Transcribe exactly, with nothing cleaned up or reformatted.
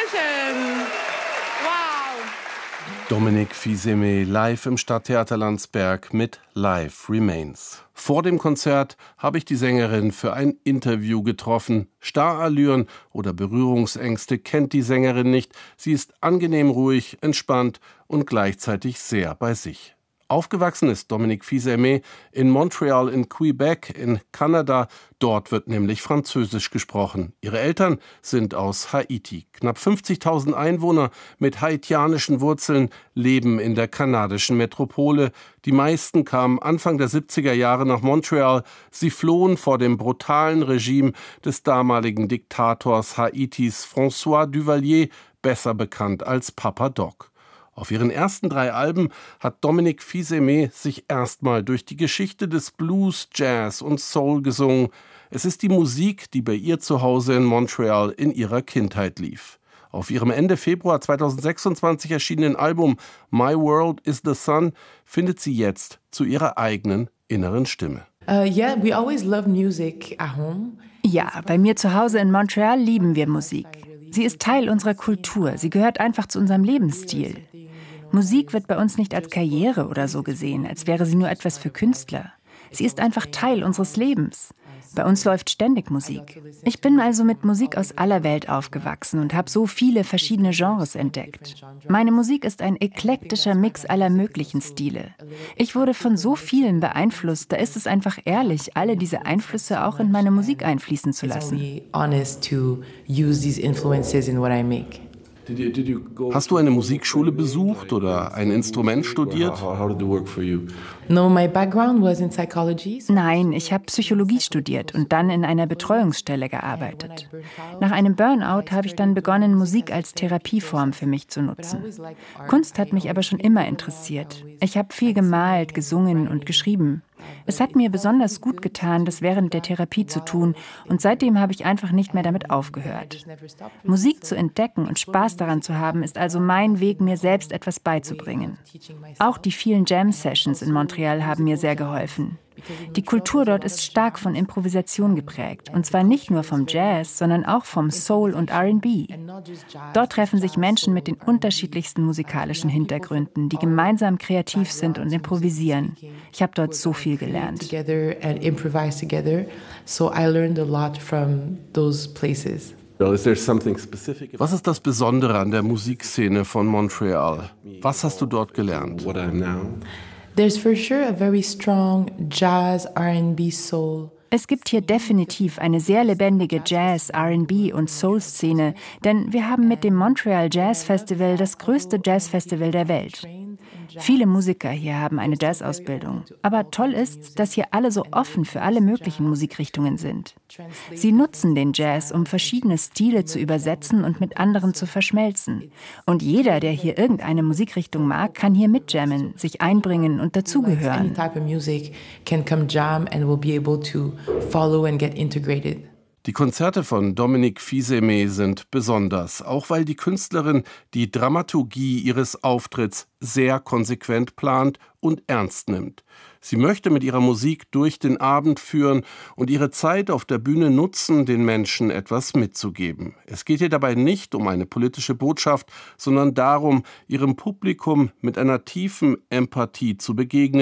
Dankeschön. Wow. Dominique Fils-Aimé live im Stadttheater Landsberg mit Life Remains. Vor dem Konzert habe ich die Sängerin für ein Interview getroffen. Starallüren oder Berührungsängste kennt die Sängerin nicht. Sie ist angenehm ruhig, entspannt und gleichzeitig sehr bei sich. Aufgewachsen ist Dominique Fils-Aimé in Montreal in Quebec in Kanada. Dort wird nämlich Französisch gesprochen. Ihre Eltern sind aus Haiti. Knapp fünfzigtausend Einwohner mit haitianischen Wurzeln leben in der kanadischen Metropole. Die meisten kamen Anfang der siebziger Jahre nach Montreal. Sie flohen vor dem brutalen Regime des damaligen Diktators Haitis François Duvalier, besser bekannt als Papa Doc. Auf ihren ersten drei Alben hat Dominique Fils-Aimé sich erstmal durch die Geschichte des Blues, Jazz und Soul gesungen. Es ist die Musik, die bei ihr zu Hause in Montreal in ihrer Kindheit lief. Auf ihrem Ende Februar zweitausendsechsundzwanzig erschienenen Album My World is the Sun findet sie jetzt zu ihrer eigenen inneren Stimme. Uh, yeah, we always love music at home. Ja, bei mir zu Hause in Montreal lieben wir Musik. Sie ist Teil unserer Kultur, sie gehört einfach zu unserem Lebensstil. Musik wird bei uns nicht als Karriere oder so gesehen, als wäre sie nur etwas für Künstler. Sie ist einfach Teil unseres Lebens. Bei uns läuft ständig Musik. Ich bin also mit Musik aus aller Welt aufgewachsen und habe so viele verschiedene Genres entdeckt. Meine Musik ist ein eklektischer Mix aller möglichen Stile. Ich wurde von so vielen beeinflusst, da ist es einfach ehrlich, alle diese Einflüsse auch in meine Musik einfließen zu lassen. Hast du eine Musikschule besucht oder ein Instrument studiert? No, my background was in psychology. Nein, ich habe Psychologie studiert und dann in einer Betreuungsstelle gearbeitet. Nach einem Burnout habe ich dann begonnen, Musik als Therapieform für mich zu nutzen. Kunst hat mich aber schon immer interessiert. Ich habe viel gemalt, gesungen und geschrieben. Es hat mir besonders gut getan, das während der Therapie zu tun, und seitdem habe ich einfach nicht mehr damit aufgehört. Musik zu entdecken und Spaß daran zu haben, ist also mein Weg, mir selbst etwas beizubringen. Auch die vielen Jam-Sessions in Montreal haben mir sehr geholfen. Die Kultur dort ist stark von Improvisation geprägt, und zwar nicht nur vom Jazz, sondern auch vom Soul und R and B. Dort treffen sich Menschen mit den unterschiedlichsten musikalischen Hintergründen, die gemeinsam kreativ sind und improvisieren. Ich habe dort so viel gelernt. Was ist das Besondere an der Musikszene von Montreal? Was hast du dort gelernt? There's for sure a very strong jazz, R and B, soul. Es gibt hier definitiv eine sehr lebendige Jazz-, R and B- und Soul-Szene, denn wir haben mit dem Montreal Jazz Festival das größte Jazzfestival der Welt. Viele Musiker hier haben eine Jazzausbildung. Aber toll ist, dass hier alle so offen für alle möglichen Musikrichtungen sind. Sie nutzen den Jazz, um verschiedene Stile zu übersetzen und mit anderen zu verschmelzen. Und jeder, der hier irgendeine Musikrichtung mag, kann hier mitjammen, sich einbringen und dazugehören. Die Konzerte von Dominique Fils-Aimé sind besonders, auch weil die Künstlerin die Dramaturgie ihres Auftritts sehr konsequent plant und ernst nimmt. Sie möchte mit ihrer Musik durch den Abend führen und ihre Zeit auf der Bühne nutzen, den Menschen etwas mitzugeben. Es geht ihr dabei nicht um eine politische Botschaft, sondern darum, ihrem Publikum mit einer tiefen Empathie zu begegnen